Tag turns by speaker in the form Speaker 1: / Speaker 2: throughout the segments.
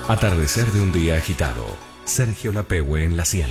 Speaker 1: Atardecer de un día agitado. Sergio Lapehue en la 100.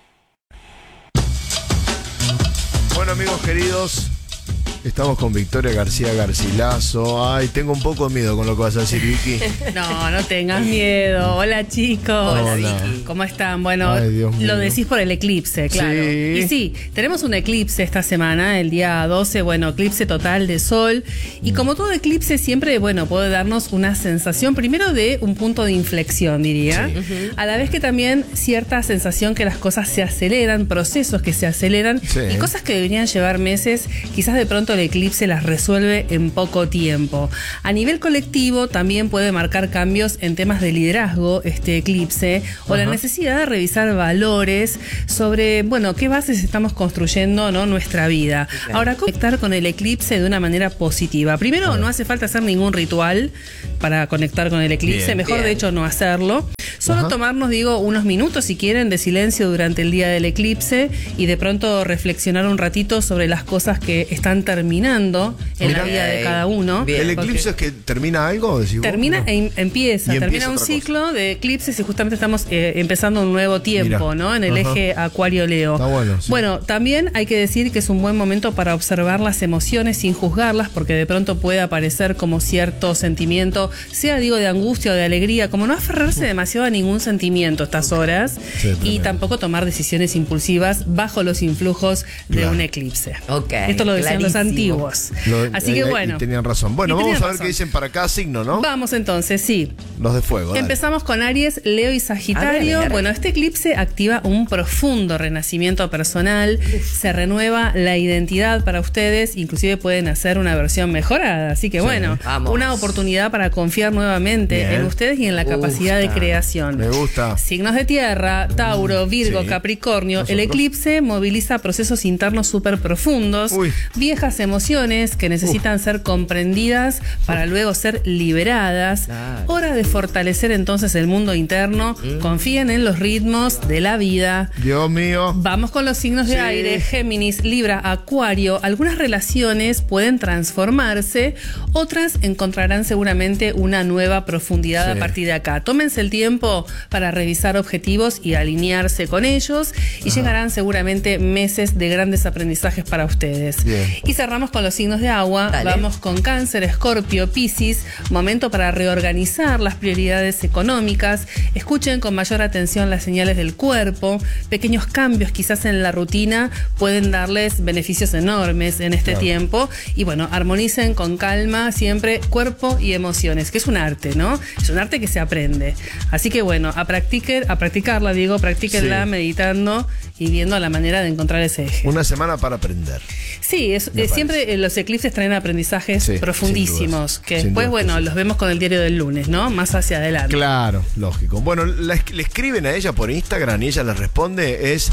Speaker 2: Bueno, amigos queridos, estamos con Victoria García Garcilaso. Ay, tengo un poco de miedo con lo que vas a decir, Vicky.
Speaker 3: No tengas miedo. Hola, chicos.
Speaker 2: Hola.
Speaker 3: Vicky. ¿Cómo están? Bueno,
Speaker 2: Ay, Dios mío.
Speaker 3: lo decís por el eclipse, claro.
Speaker 2: Sí.
Speaker 3: Y sí, tenemos un eclipse esta semana, el día 12, bueno, eclipse total de sol. Y como todo eclipse siempre, bueno, puede darnos una sensación, primero de un punto de inflexión, diría.
Speaker 2: Sí.
Speaker 3: A la vez que también cierta sensación que las cosas se aceleran, procesos que se aceleran,
Speaker 2: Sí.
Speaker 3: y cosas que deberían llevar meses, quizás de pronto el eclipse las resuelve en poco tiempo. A nivel colectivo también puede marcar cambios en temas de liderazgo este eclipse, o la necesidad de revisar valores sobre, bueno, qué bases estamos construyendo, ¿no? Nuestra vida.
Speaker 4: Okay.
Speaker 3: Ahora, conectar con el eclipse de una manera positiva. Primero, no hace falta hacer ningún ritual para conectar con el eclipse,
Speaker 2: Bien.
Speaker 3: mejor
Speaker 4: Bien.
Speaker 3: de hecho no hacerlo. Solo tomarnos, unos minutos si quieren de silencio durante el día del eclipse y de pronto reflexionar un ratito sobre las cosas que están terminando en la vida de cada uno.
Speaker 4: Bien.
Speaker 2: ¿El eclipse es que termina algo? Decís vos?
Speaker 3: Termina
Speaker 2: No.
Speaker 3: e empieza.
Speaker 2: Y
Speaker 3: Termina
Speaker 2: empieza
Speaker 3: un
Speaker 2: otra
Speaker 3: ciclo de eclipses y justamente estamos empezando un nuevo tiempo,
Speaker 2: Mira.
Speaker 3: ¿no? En el eje Acuario-Leo.
Speaker 2: Está bueno, sí.
Speaker 3: Bueno, también hay que decir que es un buen momento para observar las emociones sin juzgarlas, porque de pronto puede aparecer como cierto sentimiento, sea de angustia o de alegría, como no aferrarse demasiado a ningún sentimiento estas horas,
Speaker 2: Sí,
Speaker 3: y
Speaker 2: tremendo.
Speaker 3: tampoco tomar decisiones impulsivas bajo los influjos de
Speaker 2: Claro.
Speaker 3: un eclipse.
Speaker 4: Ok,
Speaker 3: Esto lo decían los
Speaker 4: clarísimo.
Speaker 3: antiguos.
Speaker 2: Y
Speaker 3: Así que bueno.
Speaker 2: tenían razón. Bueno,
Speaker 3: Y
Speaker 2: vamos
Speaker 3: tenían
Speaker 2: a ver
Speaker 3: razón.
Speaker 2: qué dicen para cada signo, ¿no?
Speaker 3: Vamos entonces, sí.
Speaker 2: Los de fuego. dale.
Speaker 3: Empezamos con Aries, Leo y Sagitario.
Speaker 4: A ver.
Speaker 3: Bueno, este eclipse activa un profundo renacimiento personal. Se renueva la identidad para ustedes. Inclusive pueden hacer una versión mejorada. Así que bueno,
Speaker 4: Vamos.
Speaker 3: una oportunidad para confiar nuevamente
Speaker 2: Bien.
Speaker 3: en ustedes y en la capacidad de creación.
Speaker 2: Me gusta.
Speaker 3: Signos de tierra, Tauro, Virgo,
Speaker 2: Sí.
Speaker 3: Capricornio.
Speaker 2: Nosotros.
Speaker 3: El eclipse moviliza procesos internos súper profundos,
Speaker 2: Uy.
Speaker 3: viejas emociones que necesitan ser comprendidas para luego ser liberadas.
Speaker 4: Claro.
Speaker 3: Hora de fortalecer entonces el mundo interno. Confíen en los ritmos de la vida.
Speaker 2: Dios mío.
Speaker 3: Vamos con los signos de
Speaker 2: Sí.
Speaker 3: aire, Géminis, Libra, Acuario. Algunas relaciones pueden transformarse, otras encontrarán seguramente una nueva profundidad
Speaker 2: Sí.
Speaker 3: a partir de acá. Tómense el tiempo para revisar objetivos y alinearse con ellos, y llegarán seguramente meses de grandes aprendizajes para ustedes.
Speaker 2: Bien.
Speaker 3: Y cerramos con los signos de agua.
Speaker 4: Dale.
Speaker 3: Vamos con Cáncer, Escorpio, Piscis. Momento para reorganizar las prioridades económicas. Escuchen con mayor atención las señales del cuerpo. Pequeños cambios quizás en la rutina pueden darles beneficios enormes en este tiempo. Y bueno, armonicen con calma siempre cuerpo y emociones, que es un arte, ¿no? Es un arte que se aprende. Así que bueno, a practicarla, practíquenla
Speaker 2: Sí.
Speaker 3: meditando y viendo la manera de encontrar ese eje.
Speaker 2: Una semana para aprender.
Speaker 3: Sí, siempre los eclipses traen aprendizajes
Speaker 2: Sí,
Speaker 3: profundísimos,
Speaker 2: sin dudas,
Speaker 3: que
Speaker 2: sin
Speaker 3: después,
Speaker 2: dudas que sí.
Speaker 3: los vemos con el diario del lunes, ¿no? Más hacia adelante.
Speaker 2: Claro, lógico. Bueno, le escriben a ella por Instagram y ella les responde. Es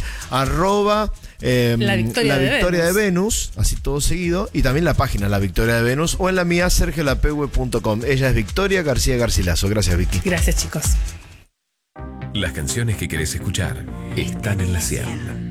Speaker 2: @
Speaker 3: La Victoria de
Speaker 2: Venus, así todo seguido, y también la página La Victoria de Venus, o en la mía sergiolapehue.com. Ella es Victoria García Garcilaso. Gracias, Vicky.
Speaker 3: Gracias, chicos.
Speaker 1: Las canciones que querés escuchar están en la 100.